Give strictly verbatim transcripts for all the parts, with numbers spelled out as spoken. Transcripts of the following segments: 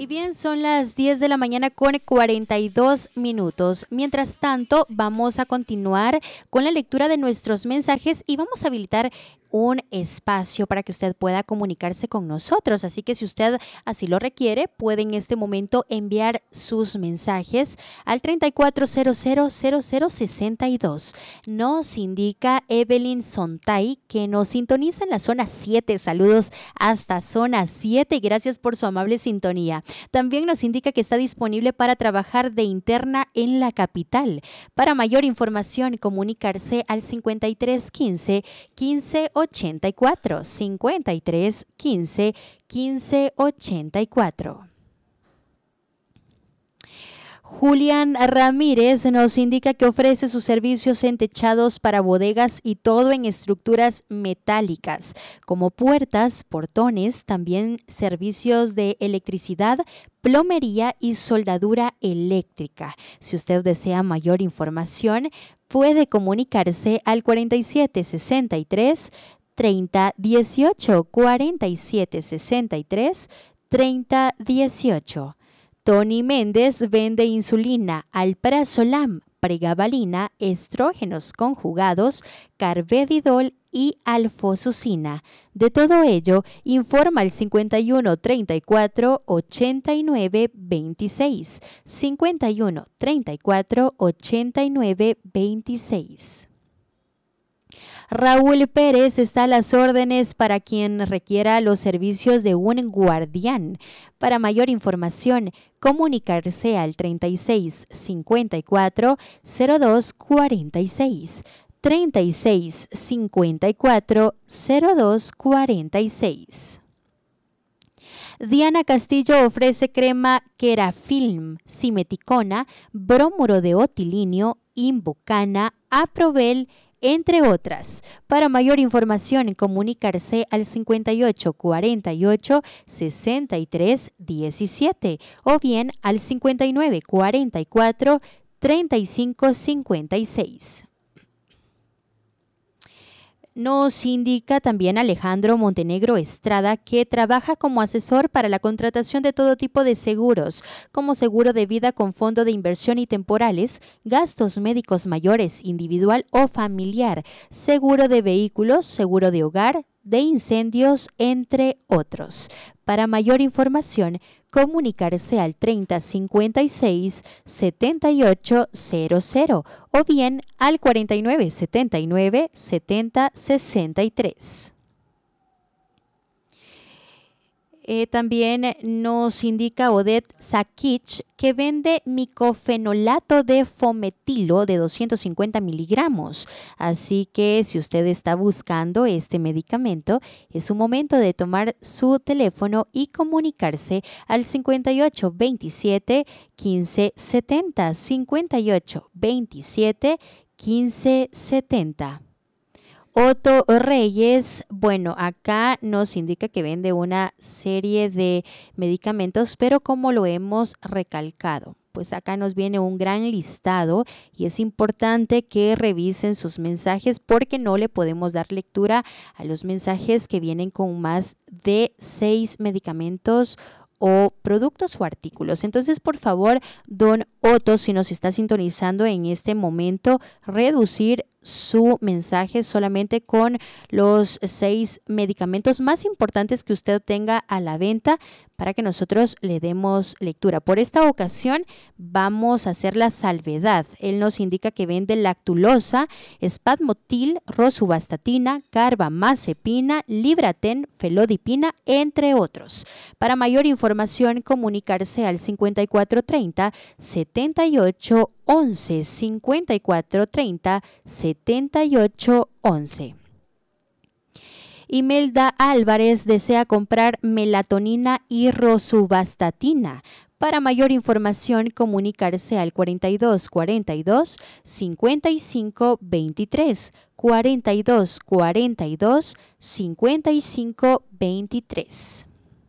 Y bien, son las diez de la mañana con cuarenta y dos minutos. Mientras tanto, vamos a continuar con la lectura de nuestros mensajes y vamos a habilitar un espacio para que usted pueda comunicarse con nosotros. Así que si usted así lo requiere, puede en este momento enviar sus mensajes al treinta y cuatro cero cero cero cero sesenta y dos. Nos indica Evelyn Sontay que nos sintoniza en la zona siete. Saludos hasta zona siete y gracias por su amable sintonía. También nos indica que está disponible para trabajar de interna en la capital. Para mayor información, comunicarse al cincuenta y tres quince quince ochenta y cuatro, cincuenta y tres quince quince ochenta y cuatro. Julián Ramírez nos indica que ofrece sus servicios en techados para bodegas y todo en estructuras metálicas, como puertas, portones, también servicios de electricidad, plomería y soldadura eléctrica. Si usted desea mayor información, puede comunicarse al cuarenta y siete sesenta y tres treinta dieciocho, cuarenta y siete sesenta y tres treinta dieciocho. Tony Méndez vende insulina, alprazolam, pregabalina, estrógenos conjugados, carvedilol y alfosucina. De todo ello, informa al cincuenta y uno treinta y cuatro ochenta y nueve veintiséis, cincuenta y uno treinta y cuatro ochenta y nueve veintiséis. Raúl Pérez está a las órdenes para quien requiera los servicios de un guardián. Para mayor información, comunicarse al treinta y seis cincuenta y cuatro cero dos cuarenta y seis, treinta y seis cincuenta y cuatro cero dos cuarenta y seis. Diana Castillo ofrece crema Kerafilm, simeticona, bromuro de otilinio, imbucana, aprovel, entre otras. Para mayor información, comunicarse al cincuenta y ocho cuarenta y ocho sesenta y tres diecisiete o bien al cincuenta y nueve cuarenta y cuatro treinta y cinco cincuenta y seis. Nos indica también Alejandro Montenegro Estrada que trabaja como asesor para la contratación de todo tipo de seguros, como seguro de vida con fondo de inversión y temporales, gastos médicos mayores, individual o familiar, seguro de vehículos, seguro de hogar, de incendios, entre otros. Para mayor información, comunicarse al treinta cincuenta y seis setenta y ocho cero cero o bien al cuarenta y nueve setenta y nueve setenta sesenta y tres. Eh, también nos indica Odette Sakich que vende micofenolato de fometilo de doscientos cincuenta miligramos. Así que si usted está buscando este medicamento, es un momento de tomar su teléfono y comunicarse al cincuenta y ocho veintisiete quince setenta, cincuenta y ocho veintisiete quince setenta. Otto Reyes, bueno, acá nos indica que vende una serie de medicamentos, pero como lo hemos recalcado, pues acá nos viene un gran listado y es importante que revisen sus mensajes porque no le podemos dar lectura a los mensajes que vienen con más de seis medicamentos o productos o artículos. Entonces, por favor, don Otto, si nos está sintonizando en este momento, reducir su mensaje solamente con los seis medicamentos más importantes que usted tenga a la venta para que nosotros le demos lectura. Por esta ocasión vamos a hacer la salvedad. Él nos indica que vende lactulosa, espasmotil, rosuvastatina, carbamazepina, libraten, felodipina, entre otros. Para mayor información, comunicarse al cincuenta y cuatro treinta setenta y ocho once, cincuenta y cuatro treinta setenta y ocho once. Imelda Álvarez desea comprar melatonina y rosuvastatina. Para mayor información, comunicarse al cuarenta y dos cuarenta y dos cincuenta y cinco veintitrés, cuarenta y dos cuarenta y dos cincuenta y cinco veintitrés.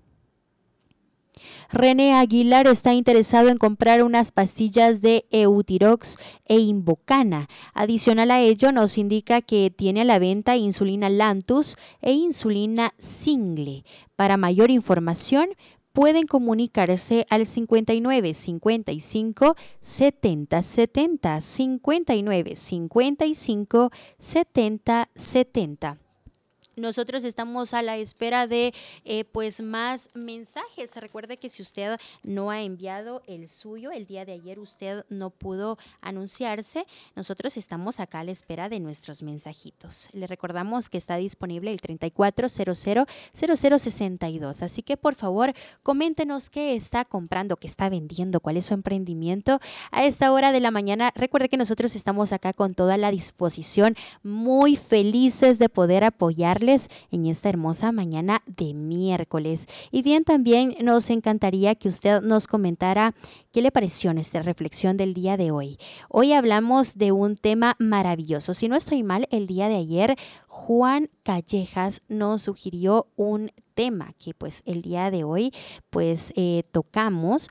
René Aguilar está interesado en comprar unas pastillas de Eutirox e Invocana. Adicional a ello, nos indica que tiene a la venta insulina Lantus e insulina Single. Para mayor información, pueden comunicarse al cincuenta y nueve, cincuenta y cinco, setenta, setenta, cincuenta y nueve, cincuenta y cinco, setenta, setenta. Nosotros estamos a la espera de eh, pues más mensajes. Recuerde que si usted no ha enviado el suyo, el día de ayer usted no pudo anunciarse, nosotros estamos acá a la espera de nuestros mensajitos. Le recordamos que está disponible el treinta y cuatro cero cero, cero cero sesenta y dos. Así que por favor, coméntenos qué está comprando, qué está vendiendo, cuál es su emprendimiento a esta hora de la mañana. Recuerde que nosotros estamos acá con toda la disposición, muy felices de poder apoyar en esta hermosa mañana de miércoles. Y bien, también nos encantaría que usted nos comentara qué le pareció nuestra reflexión del día de hoy. Hoy hablamos de un tema maravilloso. Si no estoy mal, el día de ayer Juan Callejas nos sugirió un tema que pues el día de hoy pues eh, tocamos,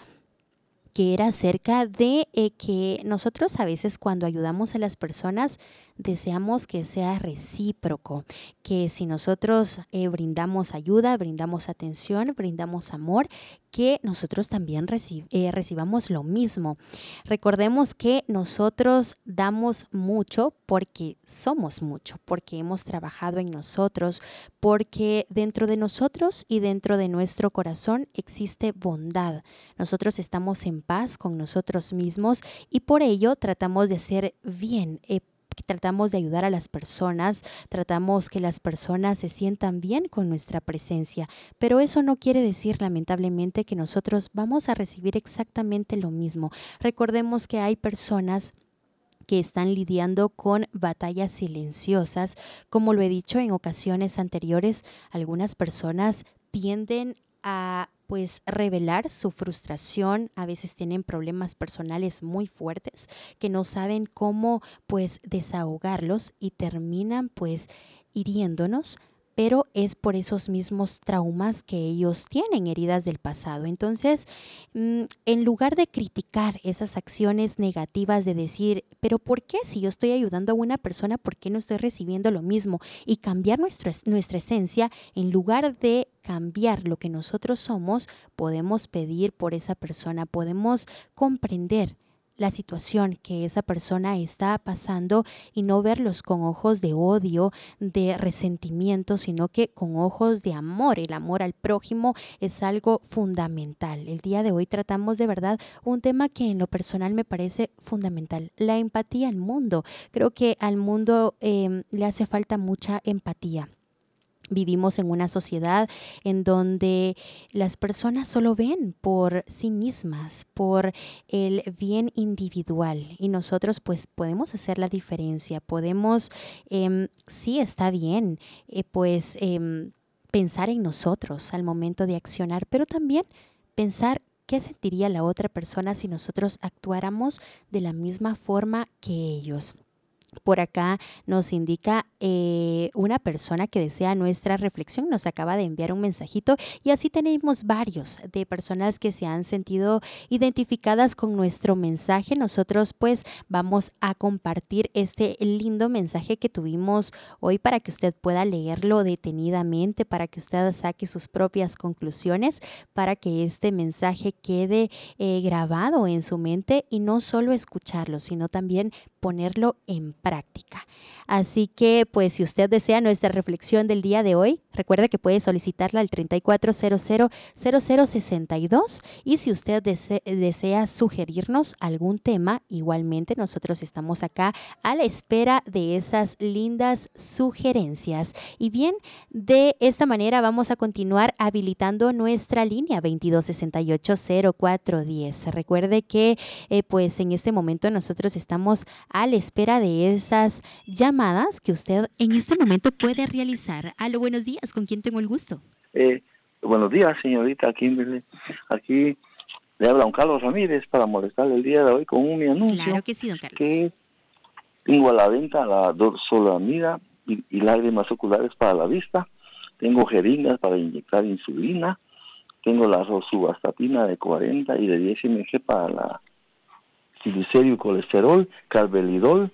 que era acerca de eh, que nosotros a veces cuando ayudamos a las personas deseamos que sea recíproco, que si nosotros eh, brindamos ayuda, brindamos atención, brindamos amor, que nosotros también reci- eh, recibamos lo mismo. Recordemos que nosotros damos mucho porque somos mucho, porque hemos trabajado en nosotros, porque dentro de nosotros y dentro de nuestro corazón existe bondad. Nosotros estamos en paz con nosotros mismos y por ello tratamos de hacer bien, eh, tratamos de ayudar a las personas, tratamos que las personas se sientan bien con nuestra presencia, pero eso no quiere decir lamentablemente que nosotros vamos a recibir exactamente lo mismo. Recordemos que hay personas que están lidiando con batallas silenciosas. Como lo he dicho en ocasiones anteriores, algunas personas tienden a pues revelar su frustración, a veces tienen problemas personales muy fuertes que no saben cómo pues desahogarlos y terminan pues hiriéndonos, pero es por esos mismos traumas que ellos tienen, heridas del pasado. Entonces, en lugar de criticar esas acciones negativas, de decir, pero ¿por qué si yo estoy ayudando a una persona, por qué no estoy recibiendo lo mismo? Y cambiar nuestra, nuestra esencia, en lugar de cambiar lo que nosotros somos, podemos pedir por esa persona, podemos comprender la situación que esa persona está pasando y no verlos con ojos de odio, de resentimiento, sino que con ojos de amor. El amor al prójimo es algo fundamental. El día de hoy tratamos de verdad un tema que en lo personal me parece fundamental, la empatía al mundo. Creo que al mundo eh, le hace falta mucha empatía. Vivimos en una sociedad en donde las personas solo ven por sí mismas, por el bien individual, y nosotros pues podemos hacer la diferencia, podemos, eh, sí está bien, eh, pues eh, pensar en nosotros al momento de accionar, pero también pensar qué sentiría la otra persona si nosotros actuáramos de la misma forma que ellos. Por acá nos indica eh, una persona que desea nuestra reflexión, nos acaba de enviar un mensajito y así tenemos varios de personas que se han sentido identificadas con nuestro mensaje. Nosotros pues vamos a compartir este lindo mensaje que tuvimos hoy para que usted pueda leerlo detenidamente, para que usted saque sus propias conclusiones, para que este mensaje quede eh, grabado en su mente y no solo escucharlo, sino también ponerlo en práctica. Así que, pues, si usted desea nuestra reflexión del día de hoy, recuerde que puede solicitarla al treinta y cuatro cero cero, cero cero sesenta y dos, y si usted dese- desea sugerirnos algún tema, igualmente nosotros estamos acá a la espera de esas lindas sugerencias. Y bien, de esta manera vamos a continuar habilitando nuestra línea veintidós sesenta y ocho, cero cuatro diez. Recuerde que, eh, pues, en este momento nosotros estamos a la espera de esas llamadas que usted en este momento puede realizar. Aló, buenos días, ¿con quién tengo el gusto? Eh, buenos días, señorita Kimberly. Aquí le habla don Carlos Ramírez para molestarle el día de hoy con un anuncio. Claro que sí, don Carlos. Que tengo a la venta la dorsolamida y, y lágrimas oculares para la vista. Tengo jeringas para inyectar insulina. Tengo la rosuvastatina de cuarenta y de diez miligramos para la triglicéridos y colesterol, carvedilol,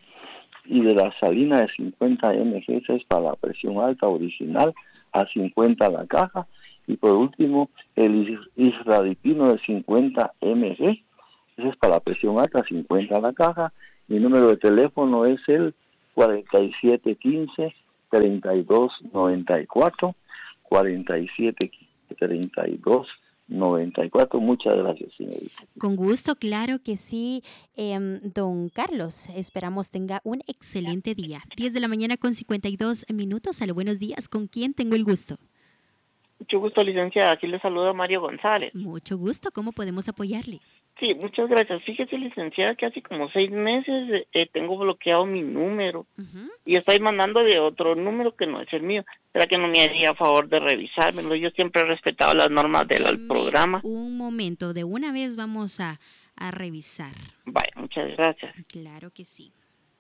y de la salina de cincuenta mililitros para la presión alta original a cincuenta la caja, Y por último, el isradipino de cincuenta miligramos. Ese es para la presión alta, cincuenta la caja. Mi número de teléfono es el cuarenta y siete quince, treinta y dos noventa y cuatro. cuarenta y siete quince, treinta y dos noventa y cuatro. Muchas gracias, señorita. Con gusto, claro que sí. Eh, don Carlos, esperamos tenga un excelente día. diez de la mañana con cincuenta y dos minutos. Aló, buenos días. ¿Con quién tengo el gusto? Mucho gusto, licenciada. Aquí le saluda Mario González. Mucho gusto. ¿Cómo podemos apoyarle? Sí, muchas gracias. Fíjese, licenciada, que hace como seis meses eh, tengo bloqueado mi número uh-huh. y estoy mandando de otro número que no es el mío. ¿Será que no me haría favor de revisármelo? Yo siempre he respetado las normas del Deme programa. Un momento, de una vez vamos a, a revisar. Vaya, muchas gracias. Claro que sí.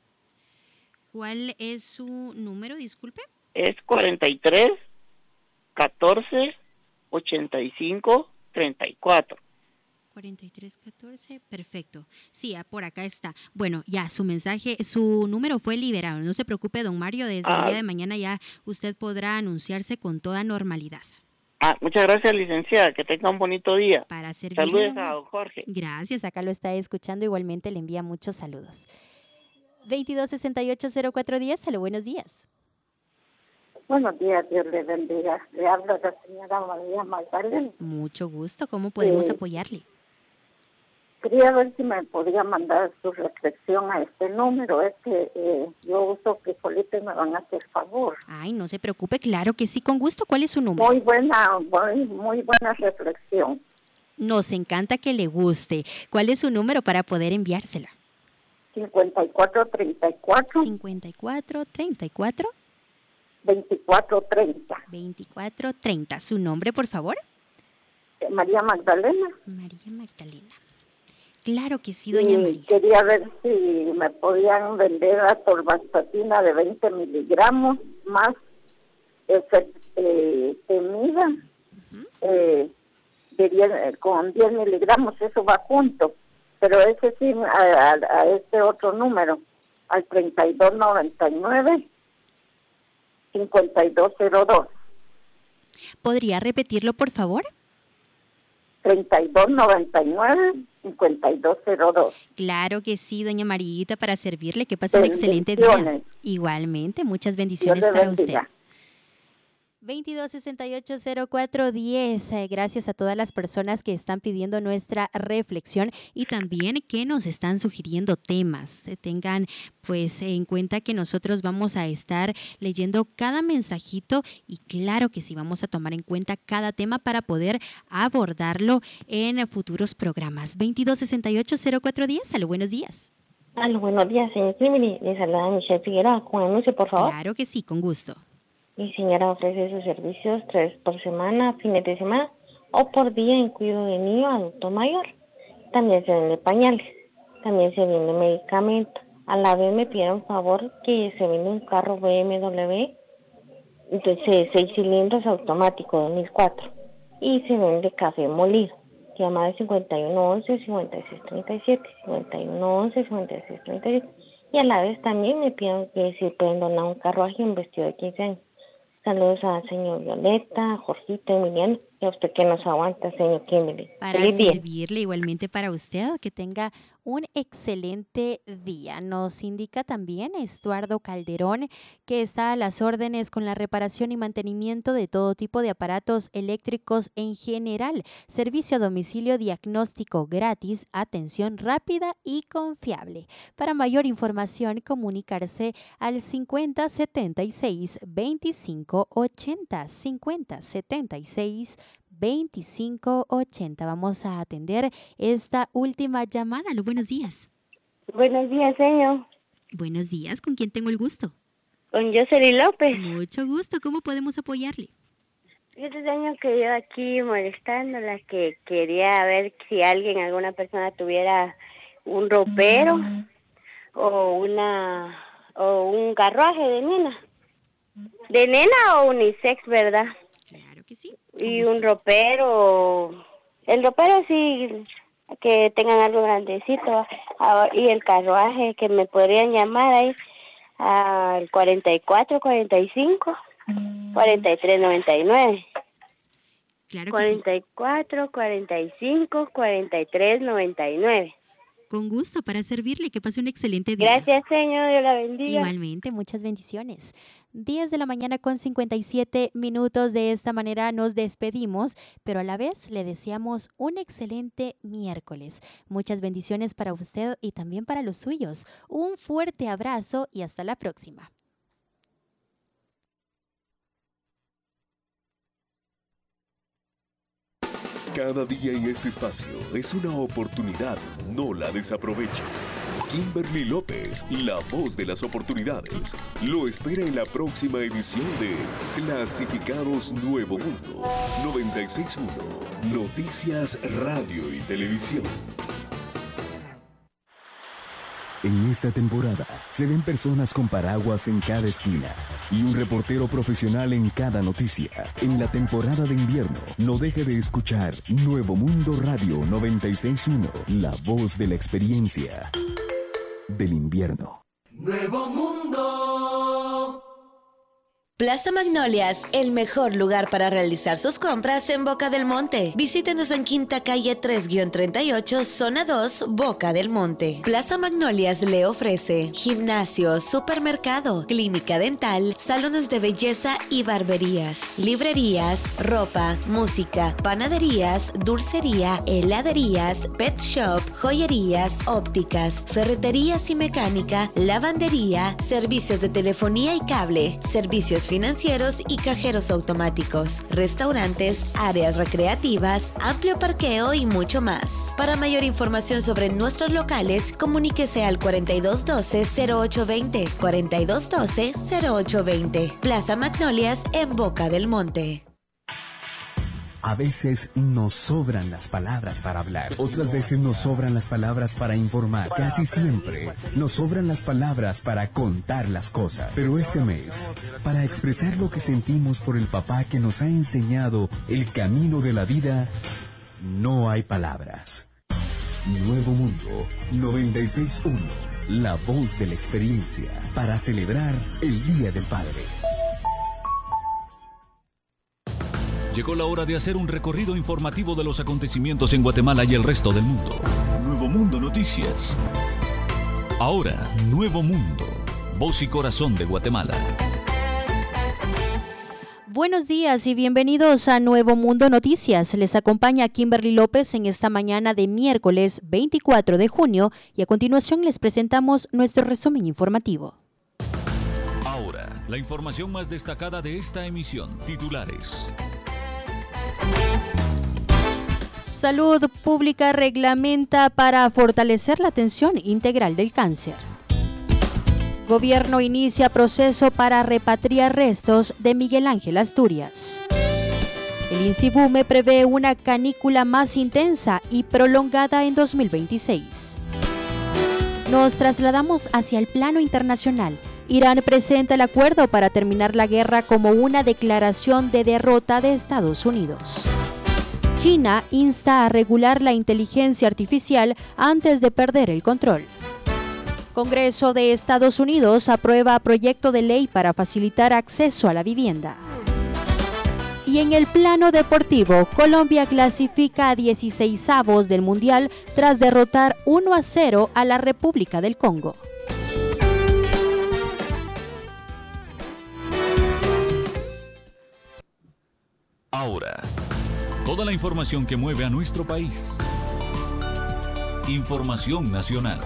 ¿Cuál es su número, disculpe? Es cuarenta y tres, catorce, ochenta y cinco, treinta y cuatro. cuarenta y tres catorce, perfecto. Sí, por acá está. Bueno, ya su mensaje, su número fue liberado. No se preocupe, don Mario, desde ah. el día de mañana ya usted podrá anunciarse con toda normalidad. Ah, muchas gracias, licenciada. Que tenga un bonito día. Para servirle. Saludos a don Jorge. Gracias, acá lo está escuchando. Igualmente le envía muchos saludos. veintidós sesenta y ocho cero cuatro diez, hello, buenos días. Buenos días, Dios le bendiga. Le habla la señora María Magdalena. Mucho gusto, ¿cómo podemos eh, apoyarle? Quería ver si me podía mandar su reflexión a este número. Es que eh, yo uso frijolitos y me van a hacer favor. Ay, no se preocupe, claro que sí, con gusto. ¿Cuál es su número? Muy buena, muy, muy buena reflexión. Nos encanta que le guste. ¿Cuál es su número para poder enviársela? cincuenta y cuatro treinta y cuatro. cincuenta y cuatro treinta y cuatro. veinticuatro treinta. veinticuatro treinta. ¿Su nombre, por favor? María Magdalena. María Magdalena. Claro que sí, doña y María. Quería ver si me podían vender la torvastatina de veinte miligramos más eh, temida uh-huh. eh, de diez, con diez miligramos, eso va junto. Pero ese sí, a, a, a este otro número, al treinta y dos noventa y nueve, cincuenta y dos cero dos. ¿Podría repetirlo, por favor? treinta y dos noventa y nueve, cincuenta y dos cero dos. Claro que sí, doña Marita, para servirle. Que pase un excelente día. Igualmente, muchas bendiciones para usted. veintidós sesenta y ocho cero cuatro diez. Gracias a todas las personas que están pidiendo nuestra reflexión y también que nos están sugiriendo temas. Tengan pues en cuenta que nosotros vamos a estar leyendo cada mensajito y claro que sí vamos a tomar en cuenta cada tema para poder abordarlo en futuros programas. veintidós sesenta y ocho cero cuatro diez. Aló, buenos días. Aló, buenos días, señor Kimberly. Le saluda Michelle Figueroa con anuncio, por favor. Claro que sí, con gusto. Mi señora ofrece sus servicios tres por semana, fines de semana o por día en cuidado de niño adulto mayor. También se vende pañales, también se vende medicamento. A la vez me pidieron favor que se vende un carro B M W, entonces seis cilindros automático dos mil cuatro. Y se vende café molido, llamada cincuenta y uno once, cincuenta y seis treinta y siete, cincuenta y uno once, cincuenta y seis treinta y siete. Y a la vez también me pidieron que si pueden donar un carruaje y un vestido de quince años. Saludos al señor Violeta, Jorgito, Emiliano, y a usted que nos aguanta, señor Kimberly. Para Feliz servirle día. Igualmente para usted, que tenga un excelente día. Nos indica también Estuardo Calderón que está a las órdenes con la reparación y mantenimiento de todo tipo de aparatos eléctricos en general. Servicio a domicilio, diagnóstico gratis, atención rápida y confiable. Para mayor información, comunicarse al cincuenta setenta y seis veinticinco ochenta, cincuenta setenta y seis veinticinco ochenta. Vamos a atender esta última llamada. Aló, buenos días. Buenos días, señor. Buenos días, ¿con quién tengo el gusto? Con Jocelyn López. Mucho gusto, ¿cómo podemos apoyarle? Este señor que yo aquí molestándola, que quería ver si alguien, alguna persona tuviera un ropero mm. o una o un carruaje de nena. De nena o unisex, ¿verdad? Claro que sí. Y un ropero, el ropero sí, que tengan algo grandecito, y el carruaje que me podrían llamar ahí al cuarenta y cuatro, cuarenta y cinco, cuarenta y tres, noventa y nueve. Claro que cuarenta y cuatro, cuarenta y cinco, cuarenta y tres, noventa y nueve. sí. Con gusto para servirle. Que pase un excelente día. Gracias, señor. Dios la bendiga. Igualmente, muchas bendiciones. diez de la mañana con cincuenta y siete minutos. De esta manera nos despedimos, pero a la vez le deseamos un excelente miércoles. Muchas bendiciones para usted y también para los suyos. Un fuerte abrazo y hasta la próxima. Cada día en este espacio es una oportunidad, no la desaproveche. Kimberly López, la voz de las oportunidades, lo espera en la próxima edición de Clasificados Nuevo Mundo noventa y seis punto uno, Noticias Radio y Televisión. En esta temporada se ven personas con paraguas en cada esquina y un reportero profesional en cada noticia. En la temporada de invierno, no deje de escuchar Nuevo Mundo Radio noventa y seis punto uno, la voz de la experiencia del invierno. Nuevo Mundo. Plaza Magnolias, el mejor lugar para realizar sus compras en Boca del Monte. Visítenos en Quinta Calle tres treinta y ocho, Zona dos, Boca del Monte. Plaza Magnolias le ofrece gimnasio, supermercado, clínica dental, salones de belleza y barberías, librerías, ropa, música, panaderías, dulcería, heladerías, pet shop, joyerías, ópticas, ferreterías y mecánica, lavandería, servicios de telefonía y cable, servicios financieros y cajeros automáticos, restaurantes, áreas recreativas, amplio parqueo y mucho más. Para mayor información sobre nuestros locales, comuníquese al cuarenta y dos doce, cero ocho veinte, cuarenta y dos doce, cero ocho veinte. Plaza Magnolias en Boca del Monte. A veces nos sobran las palabras para hablar, otras veces nos sobran las palabras para informar, casi siempre nos sobran las palabras para contar las cosas. Pero este mes, para expresar lo que sentimos por el papá que nos ha enseñado el camino de la vida, no hay palabras. Nuevo Mundo noventa y seis punto uno, la voz de la experiencia, para celebrar el Día del Padre. Llegó la hora de hacer un recorrido informativo de los acontecimientos en Guatemala y el resto del mundo. Nuevo Mundo Noticias. Ahora, Nuevo Mundo, voz y corazón de Guatemala. Buenos días y bienvenidos a Nuevo Mundo Noticias. Les acompaña Kimberly López en esta mañana de miércoles veinticuatro de junio y a continuación les presentamos nuestro resumen informativo. Ahora, la información más destacada de esta emisión. Titulares. Salud Pública reglamenta para fortalecer la atención integral del cáncer. Gobierno inicia proceso para repatriar restos de Miguel Ángel Asturias. El INSIBUME prevé una canícula más intensa y prolongada en dos mil veintiséis. Nos trasladamos hacia el plano internacional. Irán presenta el acuerdo para terminar la guerra como una declaración de derrota de Estados Unidos. China insta a regular la inteligencia artificial antes de perder el control. Congreso de Estados Unidos aprueba proyecto de ley para facilitar acceso a la vivienda. Y en el plano deportivo, Colombia clasifica a dieciseisavos del Mundial tras derrotar uno a cero a la República del Congo. Ahora, toda la información que mueve a nuestro país. Información nacional.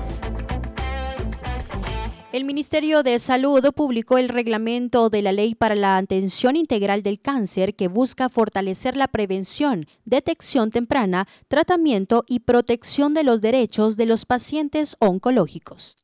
El Ministerio de Salud publicó el reglamento de la Ley para la Atención Integral del Cáncer que busca fortalecer la prevención, detección temprana, tratamiento y protección de los derechos de los pacientes oncológicos.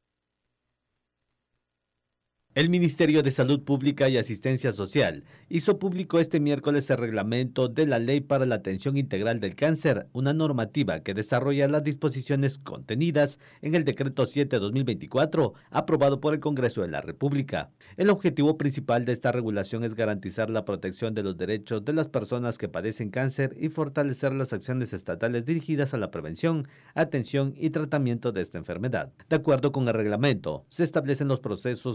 El Ministerio de Salud Pública y Asistencia Social hizo público este miércoles el reglamento de la Ley para la Atención Integral del Cáncer, una normativa que desarrolla las disposiciones contenidas en el Decreto siete dos mil veinticuatro, aprobado por el Congreso de la República. El objetivo principal de esta regulación es garantizar la protección de los derechos de las personas que padecen cáncer y fortalecer las acciones estatales dirigidas a la prevención, atención y tratamiento de esta enfermedad. De acuerdo con el reglamento, se establecen los procesos necesarios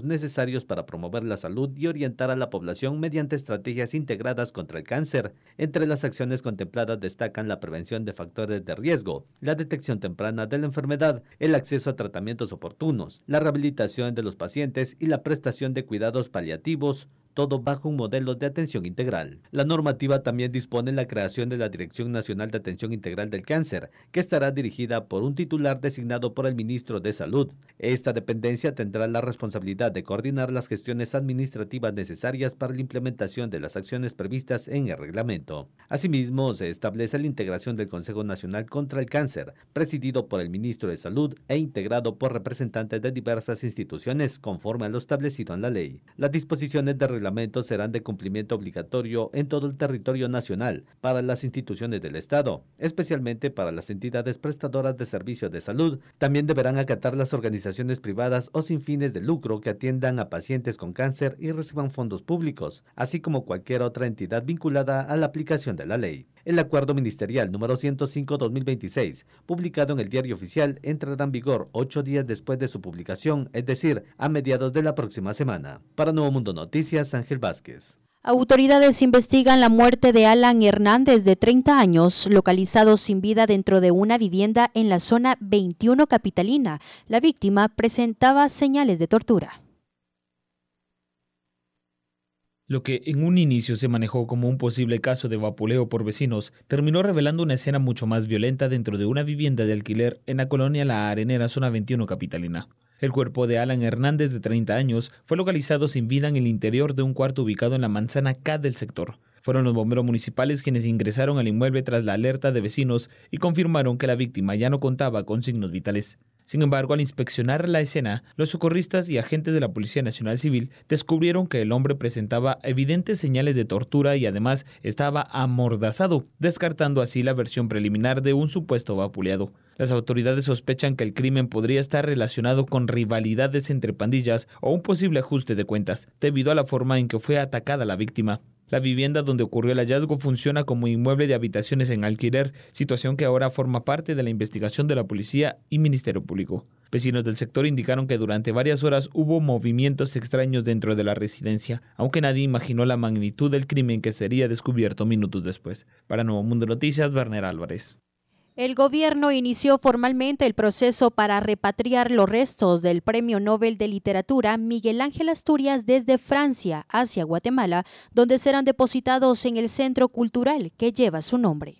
necesarios para promover la salud y orientar a la población mediante estrategias integradas contra el cáncer. Entre las acciones contempladas destacan la prevención de factores de riesgo, la detección temprana de la enfermedad, el acceso a tratamientos oportunos, la rehabilitación de los pacientes y la prestación de cuidados paliativos, todo bajo un modelo de atención integral. La normativa también dispone la creación de la Dirección Nacional de Atención Integral del Cáncer, que estará dirigida por un titular designado por el ministro de Salud. Esta dependencia tendrá la responsabilidad de coordinar las gestiones administrativas necesarias para la implementación de las acciones previstas en el reglamento. Asimismo, se establece la integración del Consejo Nacional contra el Cáncer, presidido por el ministro de Salud e integrado por representantes de diversas instituciones, conforme a lo establecido en la ley. Las disposiciones de reglamentos serán de cumplimiento obligatorio en todo el territorio nacional para las instituciones del Estado, especialmente para las entidades prestadoras de servicios de salud. También deberán acatar las organizaciones privadas o sin fines de lucro que atiendan a pacientes con cáncer y reciban fondos públicos, así como cualquier otra entidad vinculada a la aplicación de la ley. El acuerdo ministerial número ciento cinco guión dos mil veintiséis, publicado en el Diario Oficial, entrará en vigor ocho días después de su publicación, es decir, a mediados de la próxima semana. Para Nuevo Mundo Noticias, Ángel Vázquez. Autoridades investigan la muerte de Alan Hernández, de treinta años, localizado sin vida dentro de una vivienda en la zona veintiuno capitalina. La víctima presentaba señales de tortura. Lo que en un inicio se manejó como un posible caso de vapuleo por vecinos, terminó revelando una escena mucho más violenta dentro de una vivienda de alquiler en la colonia La Arenera, zona veintiuno capitalina. El cuerpo de Alan Hernández, de treinta años, fue localizado sin vida en el interior de un cuarto ubicado en la manzana K del sector. Fueron los bomberos municipales quienes ingresaron al inmueble tras la alerta de vecinos y confirmaron que la víctima ya no contaba con signos vitales. Sin embargo, al inspeccionar la escena, los socorristas y agentes de la Policía Nacional Civil descubrieron que el hombre presentaba evidentes señales de tortura y además estaba amordazado, descartando así la versión preliminar de un supuesto vapuleado. Las autoridades sospechan que el crimen podría estar relacionado con rivalidades entre pandillas o un posible ajuste de cuentas, debido a la forma en que fue atacada la víctima. La vivienda donde ocurrió el hallazgo funciona como inmueble de habitaciones en alquiler, situación que ahora forma parte de la investigación de la policía y Ministerio Público. Vecinos del sector indicaron que durante varias horas hubo movimientos extraños dentro de la residencia, aunque nadie imaginó la magnitud del crimen que sería descubierto minutos después. Para Nuevo Mundo Noticias, Werner Álvarez. El gobierno inició formalmente el proceso para repatriar los restos del Premio Nobel de Literatura Miguel Ángel Asturias desde Francia hacia Guatemala, donde serán depositados en el Centro Cultural que lleva su nombre.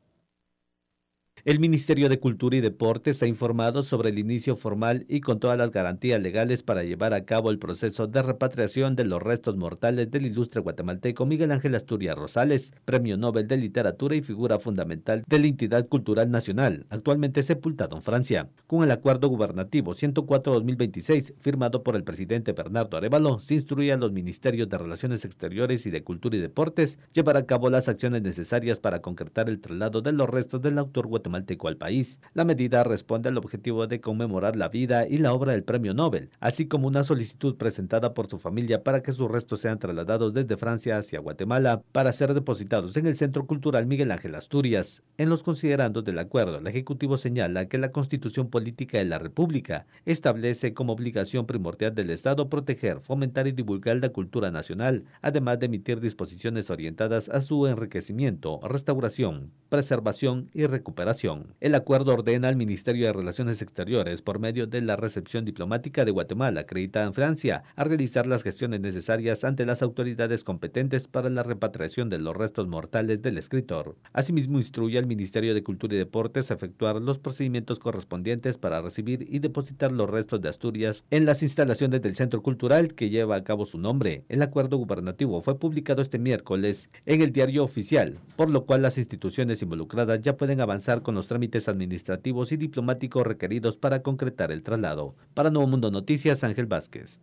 El Ministerio de Cultura y Deportes ha informado sobre el inicio formal y con todas las garantías legales para llevar a cabo el proceso de repatriación de los restos mortales del ilustre guatemalteco Miguel Ángel Asturias Rosales, Premio Nobel de Literatura y figura fundamental de la entidad cultural nacional, actualmente sepultado en Francia. Con el acuerdo gubernativo ciento cuatro guión dos mil veintiséis, firmado por el presidente Bernardo Arévalo, se instruye a los Ministerios de Relaciones Exteriores y de Cultura y Deportes llevar a cabo las acciones necesarias para concretar el traslado de los restos del autor guatemalteco al país. La medida responde al objetivo de conmemorar la vida y la obra del Premio Nobel, así como una solicitud presentada por su familia para que sus restos sean trasladados desde Francia hacia Guatemala para ser depositados en el Centro Cultural Miguel Ángel Asturias. En los considerandos del acuerdo, el Ejecutivo señala que la Constitución Política de la República establece como obligación primordial del Estado proteger, fomentar y divulgar la cultura nacional, además de emitir disposiciones orientadas a su enriquecimiento, restauración, preservación y recuperación. El acuerdo ordena al Ministerio de Relaciones Exteriores, por medio de la recepción diplomática de Guatemala acreditada en Francia, a realizar las gestiones necesarias ante las autoridades competentes para la repatriación de los restos mortales del escritor. Asimismo, instruye al Ministerio de Cultura y Deportes a efectuar los procedimientos correspondientes para recibir y depositar los restos de Asturias en las instalaciones del Centro Cultural que lleva a cabo su nombre. El acuerdo gubernativo fue publicado este miércoles en el Diario Oficial, por lo cual las instituciones involucradas ya pueden avanzar con los trámites administrativos y diplomáticos requeridos para concretar el traslado. Para Nuevo Mundo Noticias, Ángel Vázquez.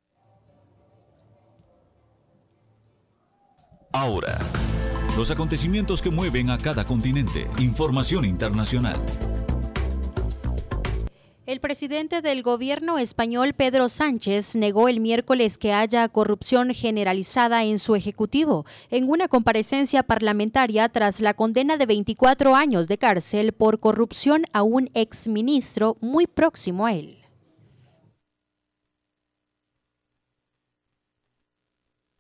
Ahora, los acontecimientos que mueven a cada continente. Información internacional. El presidente del gobierno español, Pedro Sánchez, negó el miércoles que haya corrupción generalizada en su ejecutivo en una comparecencia parlamentaria tras la condena de veinticuatro años de cárcel por corrupción a un exministro muy próximo a él.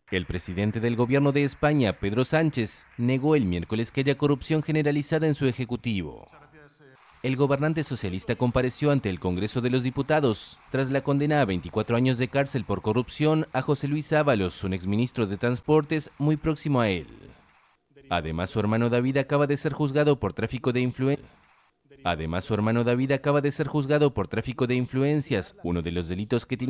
El presidente del gobierno de España, Pedro Sánchez, negó el miércoles que haya corrupción generalizada en su ejecutivo. El gobernante socialista compareció ante el Congreso de los Diputados tras la condena a veinticuatro años de cárcel por corrupción a José Luis Ábalos, un exministro de Transportes muy próximo a él. Además, su hermano David acaba de ser juzgado por tráfico de influencias. Además, su hermano David acaba de ser juzgado por tráfico de influencias, uno de los delitos que tiene